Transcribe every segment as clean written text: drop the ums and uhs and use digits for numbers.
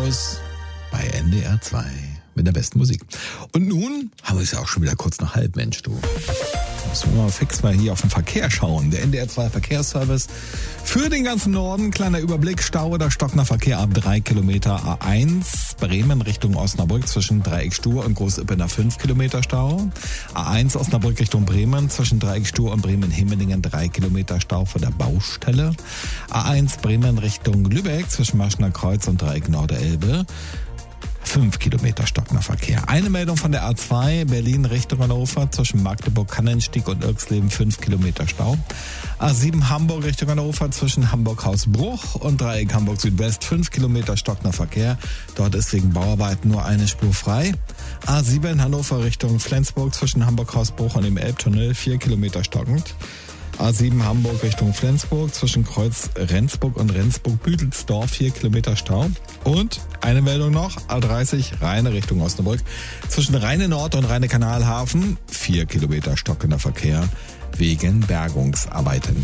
Servus bei NDR 2 mit der besten Musik. Und nun haben wir es ja auch schon wieder kurz nach halb, Mensch, du. Müssen wir mal fix mal hier auf den Verkehr schauen. Der NDR 2 Verkehrsservice für den ganzen Norden. Kleiner Überblick, Stau oder stockender Verkehr ab 3 Kilometer A1. Bremen Richtung Osnabrück zwischen Dreieck Stur und Großippener 5 Kilometer Stau. A1 Osnabrück Richtung Bremen zwischen Dreieck Stur und Bremen-Himmelingen 3 Kilometer Stau vor der Baustelle. A1 Bremen Richtung Lübeck zwischen Maschner Kreuz und Dreieck Norderelbe. 5 Kilometer stockender Verkehr. Eine Meldung von der A2 Berlin Richtung Hannover zwischen Magdeburg-Kannenstieg und Irxleben 5 Kilometer Stau. A7 Hamburg Richtung Hannover zwischen Hamburg-Hausbruch und Dreieck Hamburg Südwest 5 Kilometer stockender Verkehr. Dort ist wegen Bauarbeiten nur eine Spur frei. A7 Hannover Richtung Flensburg zwischen Hamburg-Hausbruch und dem Elbtunnel 4 Kilometer stockend. A7 Hamburg Richtung Flensburg zwischen Kreuz Rendsburg und Rendsburg-Büdelsdorf 4 Kilometer Stau. Und eine Meldung noch, A30 Rheine Richtung Osnabrück zwischen Rheine Nord und Rheine Kanalhafen 4 Kilometer stockender Verkehr wegen Bergungsarbeiten.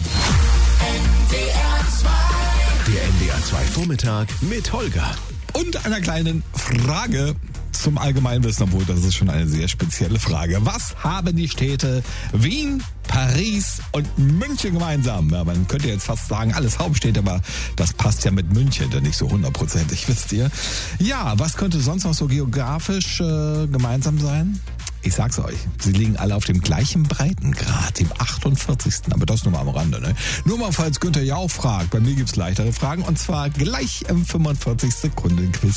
Der NDR 2 Vormittag mit Holger. Und einer kleinen Frage zum Allgemeinwissen, obwohl das ist schon eine sehr spezielle Frage. Was haben die Städte Wien, Paris und München gemeinsam? Ja, man könnte jetzt fast sagen, alles Hauptstädte, aber das passt ja mit München dann nicht so 100%, wisst ihr. Ja, was könnte sonst noch so geografisch gemeinsam sein? Ich sag's euch, sie liegen alle auf dem gleichen Breitengrad, dem 48. Aber das nur mal am Rande, ne? Nur mal, falls Günther Jauch fragt. Bei mir gibt's leichtere Fragen und zwar gleich im 45 Sekunden Quiz.